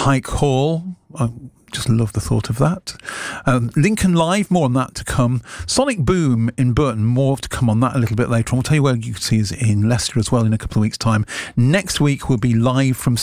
Pike Hall. Just love the thought of that. Lincoln Live, more on that to come. Sonic Boom in Burton, more to come on that a little bit later on. We'll tell you where you can see us in Leicester as well in a couple of weeks' time. Next week we'll be live from